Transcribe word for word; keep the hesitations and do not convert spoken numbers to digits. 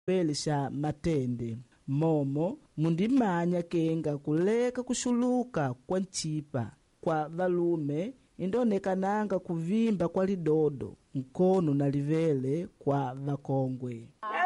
pelisha matende. Momo mundimanya kenga kuleka kushuluka kwa nchipa kwa valume indonekananga kuvimba kwa lidodo mkono na livele kwa vakongwe.